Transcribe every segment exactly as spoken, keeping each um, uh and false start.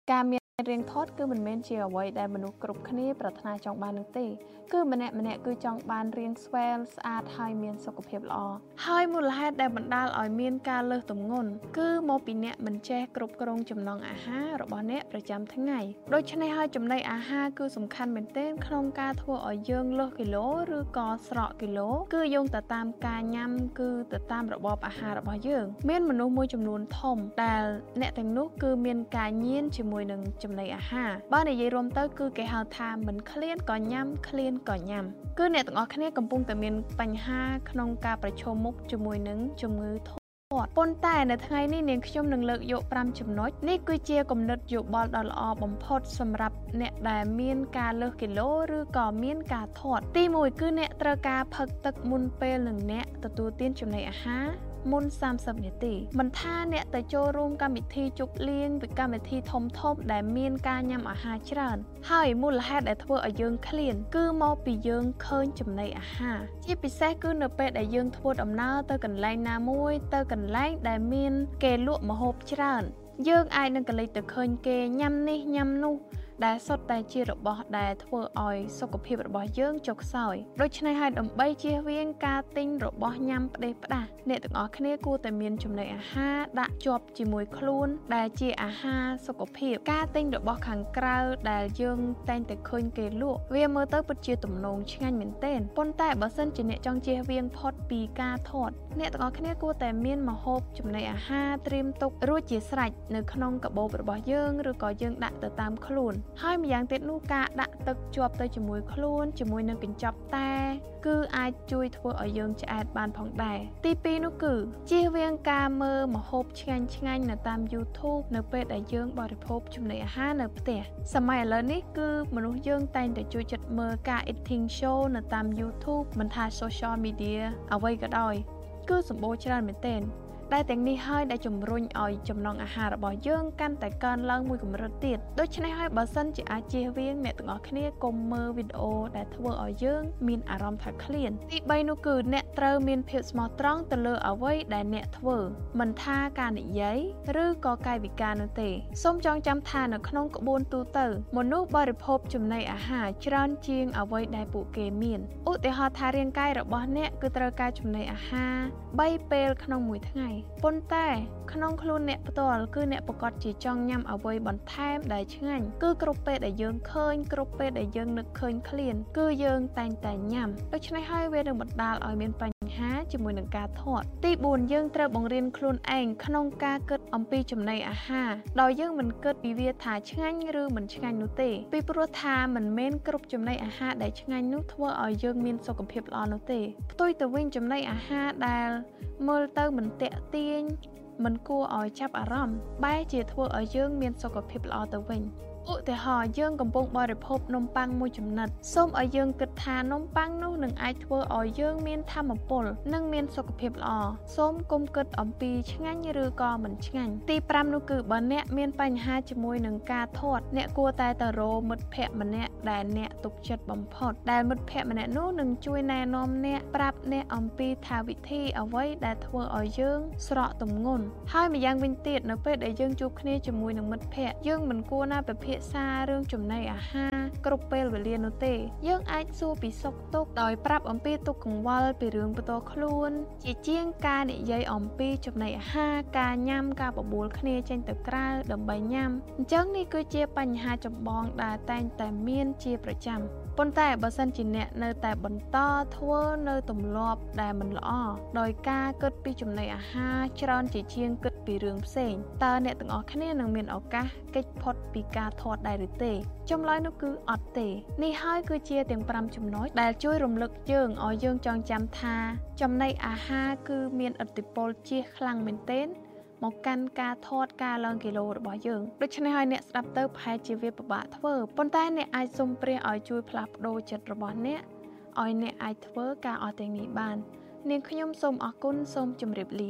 ការមានរៀងថតគឺមិនមែនជាអ្វីដែលមនុស្សគ្រប់គ្នាប្រាថ្នាចង់បាននោះទេគឺម្នាក់ម្នាក់គឺចង់បានរៀងស្វែលស្អាតហើយមានសុខភាពល្អហើយមូលហេតុដែលបណ្ដាលឲ្យមានការលើសទម្ងន់គឺមកពីអ្នកមិនចេះគ្រប់គ្រងចំណង់អាហាររបស់អ្នកប្រចាំថ្ងៃដូច្នេះហើយចំណីអាហារគឺសំខាន់មែនទែនក្នុងការធ្វើឲ្យយើងលើសគីឡូឬក៏ស្រកគីឡូគឺយោងទៅតាមការញ៉ាំគឺទៅតាមរបបអាហាររបស់យើងមានមនុស្សមួយចំនួនធំដែលអ្នកទាំងនោះគឺមានការញៀនជាមួយនឹងចំណីអាហារបើនិយាយរួមទៅគឺគេហៅថាមិនឃ្លានក៏ញ៉ាំឃ្លានក៏ញ៉ាំគឺអ្នកទាំងអស់គ្នាកំពុងតែមានបញ្ហាក្នុងការប្រឈមមុខជាមួយនឹងជំងឺថតប៉ុន្តែនៅថ្ងៃនេះនាងខ្ញុំនឹងលើកយកប្រាំចំណុចនេះគឺជាគំនិតយោបល់ដ៏ល្អបំផុតសម្រាប់អ្នកដែលមានការលើសគីឡូឬក៏មានការថតទីមួយគឺអ្នកត្រូវការផឹកទឹកមុនពេលនឹងអ្នកទទួលទានចំណីអាហារមុនសាមសិបនាទីមិនថាអ្នកទៅចូលរួមកម្មវិធីជប់លៀងឬកម្មវិធីធំធំដែលមានការញ៉ាំអាហារច្រើនហើយមូលហេតុដែលធ្វើឲ្យយើងឃ្លានគឺមកពីយើងឃើញចំណីអាហារជាពិសេសគឺនៅពេលដែលយើងធ្វើដំណើរទៅកន្លែងណាមួយទៅកន្លែងដែលមានគេលក់ម្ហូបច្រើនយើងអាចនឹងកលិចទៅឃើញគេញ៉ាំនេះញ៉ាំនោះដែលសុទ្ធតែជារបស់ដែលធ្វើឲ្យសុខភាពរបស់យើងចុះខ្សោយដូច្នេះហើយដើម្បីជៀសវាងការទិញរបស់ញ៉ាំផ្ដេសផ្ដាស់អ្នកទាំងអស់គ្នាគួរតែមានចំណីអាហារដាក់ជាប់ជាមួយខ្លួនដែលជាអាហារសុខភាពការទិញរបស់ខាងក្រៅដែលយើងតែងតែឃើញគេលក់វាមើលទៅពិតជាទំនងឆ្ងាញ់មែនទែនប៉ុន្តែបើសិនជាអ្នកចង់ជៀសវាងផុតពីការថតអ្នកទាំងអស់គ្នាគួរតែមានម្ហូបចំណីអាហារត្រៀមទុករួចជាស្រេចនៅក្នុងកាបូបរបស់យើងឬក៏យើងដាក់ទៅតាមខ្លួនហើយម្យ៉ាងទៀតនោះការដាក់ទឹកជាប់ទៅជាមួយខ្លួនជាមួយនឹងកញ្ចប់តែគឺអាចជួយធ្វើឲ្យយើងឆ្អែតបានផងដែរទីពីរនោះគឺជៀសវាងការមើលម្ហូបឆ្ងាញ់ឆ្ងាញ់នៅតាម YouTube នៅពេលដែលយើងបរិភោគចំណីអាហារនៅផ្ទះសម័យឥឡូវនេះគឺមនុស្សយើងតែងតែជួយចិត្តមើលការ eating show នៅតាម YouTube មិនថា social media អ្វីក៏ដោយគឺសម្បូរច្រើនមែនទែនដែលទាំងនេះហើយដែលជំរុញឲ្យចំណង់អាហាររបស់យើងកាន់តែកើនឡើងមួយកម្រិតទៀតដូច្នេះហើយបើសិនជាអាចជៀសវាងអ្នកទាំងអស់គ្នាកុំមើលវីដេអូដែលធ្វើឲ្យយើងមានអារម្មណ៍ថាឃ្លានទីបីនោះគឺអ្នកត្រូវមានភាពស្មោះត្រង់ទៅលើអ្វីដែលអ្នកធ្វើមិនថាការនិយាយឬក៏កាយវិការនោះទេសូមចងចាំថានៅក្នុងក្បួនទូទៅមនុស្សបរិភោគចំណីអាហារច្រើនជាងអ្វីដែលពួកគេមានឧទាហរណ៍ថារាងកាយរបស់អ្នកគឺត្រូវការចំណីអាហារបីពេលក្នុងមួយថ្ងៃប៉ុន្តែក្នុងខ្លួនអ្នកផ្ទាល់គឺអ្នកប្រកាសជាចង់ញ៉ាំអ្វីបន្ថែមដែលឆ្ងាញ់គឺគ្រប់ពេលដែលយើងឃើញគ្រប់ពេលដែលយើងនឹកឃើញឃ្លានគឺយើងតែងតែញ៉ាំដូច្នេះហើយវានឹងបណ្ដាលឲ្យមានបញ្ហាជាមួយនឹងការថតទីបួនយើងត្រូវបង្រៀនខ្លួនឯងក្នុងការគិតអំពីចំណីអាហារដោយយើងមិនគិតពីវាថាឆ្ងាញ់ឬមិនឆ្ងាញ់នោះទេពីព្រោះថាមិនមែនគ្រប់ចំណីអាហារដែលឆ្ងាញ់នោះធ្វើឲ្យយើងមានសុខភាពល្អនោះទេផ្ទុយទៅវិញចំណីអាហារដែលមើលទៅមិនទាក់ទាញមិនគួរឲ្យចាប់អារម្មណ៍បែរជាធ្វើឲ្យយើងមានសុខភាពល្អទៅវិញឧទាហរណ៍យើងកំពុងបរិភោគនំប៉័ងមួយចំណិតសូមឲ្យយើងគិតថានំប៉័ងនោះនឹងអាចធ្វើឲ្យយើងមានថាមពលនិងមានសុខភាពល្អសូមកុំគិតអំពីឆ្ងាញ់ឬក៏មិនឆ្ងាញ់ទីប្រាំនោះគឺបើអ្នកមានបញ្ហាជាមួយនឹងការថតអ្នកគួរតែទៅរកមិត្តភក្តិម្នាក់ដែលអ្នកទុកចិត្តបំផុតដែលមិត្តភក្តិម្នាក់នោះនឹងជួយណែនាំអ្នកប្រាប់អ្នកអំពីថាវិធីអ្វីដែលធ្វើឲ្យយើងស្រកទម្ងន់ហើយម្យ៉ាងវិញទៀតនៅពេលដែលយើងជួបគ្នាជាមួយនឹងមិត្តភក្តិយើងមិនគួរណាពិភាក្សារឿងចំណីអាហារគ្រប់ពេលវេលានោះទេយើងអាចសួរពីសុខទុក្ខដោយប្រាប់អំពីទុក្ខកង្វល់ពីរឿងផ្ទាល់ខ្លួនជាជាងការនិយាយអំពីចំណីអាហារការញ៉ាំការបបួលគ្នាចេញទៅក្រៅដើម្បីញ៉ាំអញ្ចឹងនេះគឺជាបញ្ហាចម្បងដែលតែងតែមានជាប្រចាំប៉ុន្តែបើសិនជាអ្នកនៅតែបន្តធ្វើនៅទម្លាប់ដែលមិនល្អដោយការគិតពីចំណីអាហារច្រើនជាជាងគិតពីរឿងផ្សេងតើអ្នកទាំងអស់គ្នានឹងមានឱកាសគេចផុតពីការថតដែរឬទេចម្លើយនោះគឺអត់ទេនេះហើយគឺជាទាំងប្រាំចំណុចដែលជួយរំលឹកយើងឲ្យយើងចងចាំថាចំណីអាហារគឺមានឥទ្ធិពលជះខ្លាំងមែនទែនមកកាន់ការថតការឡើងគីឡូរបស់យើងដូច្នេះហើយអ្នកស្ដាប់ទៅប្រហែលជាវាពិបាកធ្វើប៉ុន្តែអ្នកអាចសុំព្រះឲ្យជួយផ្លាស់ប្ដូរចិត្តរបស់អ្នកឲ្យអ្នកអាចធ្វើការអស់ទាំងនេះបាននាងខ្ញុំសូមអរគុណសូមជម្រាបលា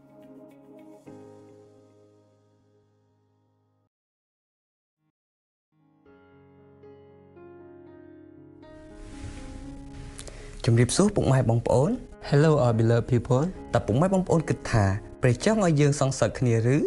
ជំរាបសួរពុកម៉ែបងប្អូន Hello our beloved people តើពុកម៉ែបងប្អូនគិតថាព្រះចង់ឲ្យយើងសងសឹកគ្នាឬ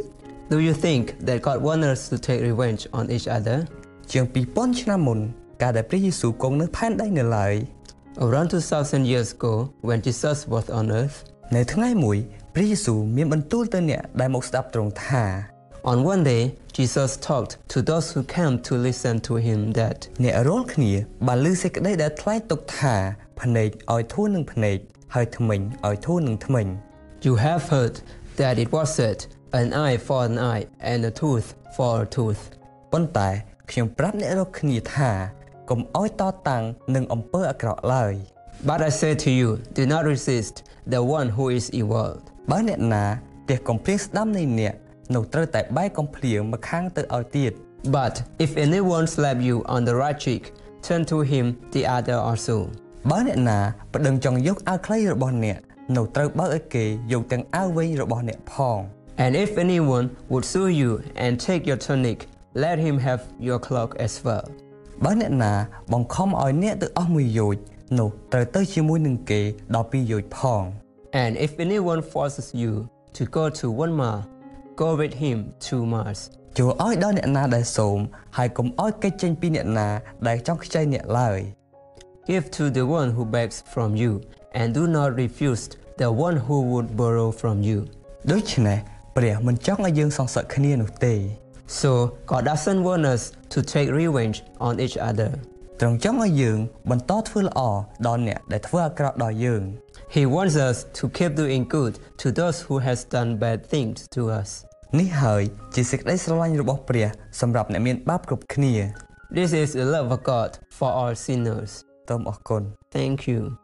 Do you think that God wants us to take revenge on each other? ជាងពីរពាន់ឆ្នាំមុនកាលដែលព្រះយេស៊ូវគង់នៅផែនដីនៅឡើយ Around two thousand years ago, when Jesus was on earth, នៅថ្ងៃមួយព្រះយេស៊ូវមានបន្ទូលទៅអ្នកដែលមកស្ដាប់ទ្រង់ថា on one day, Jesus talked to those who came to listen to him that អ្នករាល់គ្នាបានឮសេចក្តីដែលថ្លែងទុកថាភ្នែកឲ្យធូរនឹងភ្នែកហើយធ្មេញឲ្យធូរនឹងធ្មេញ you have heard that it was said, an eye for an eye and a tooth for a tooth. ប៉ុន្តែខ្ញុំប្រាប់អ្នករាល់គ្នាថាកុំឲ្យតតាំងនឹងអំពើអាក្រក់ឡើយ But I say to you, do not resist the one who is evil. បើអ្នកណាទះកំភ្លៀងស្ដាំនៃអ្នកនោះត្រូវតែបែកកំភ្លៀងមកខាងទៅឲ្យទៀត But if anyone slap you on the right cheek, turn to him the other also. បើអ្នកណាប្តឹងចង់យកអាវខ្លីរបស់អ្នកនោះត្រូវបើកឲ្យគេយកទាំងអាវវិញរបស់អ្នកផង And if anyone would sue you and take your tunic, let him have your cloak as well. បើអ្នកណាបង្ខំឲ្យអ្នកទៅអស់មួយយោជនោះត្រូវទៅជាមួយនឹងគេដល់ពីរយោជផង And if anyone forces you to go to one mile, go with him two miles. ចូលឲ្យដល់អ្នកណាដែលសូមហើយកុំឲ្យគេចេញពីអ្នកណាដែលចង់ខ្ចីអ្នកឡើយ Give to the one who begs from you, and do not refuse the one who would borrow from you. ដូច្នេះព្រះមិនចង់ឲ្យយើងសងសឹកគ្នានោះទេ So God doesn't want us to take revenge on each other. ទ្រង់ចង់ឲ្យយើងបន្តធ្វើល្អដល់អ្នកដែលធ្វើអាក្រក់ដល់យើង He wants us to keep doing good to those who has done bad things to us. នេះហើយជាសេចក្តីស្រឡាញ់របស់ព្រះសម្រាប់អ្នកមានបាបគ្រប់គ្នា This is the love of God for all sinners. សូមអរគុណ Thank you.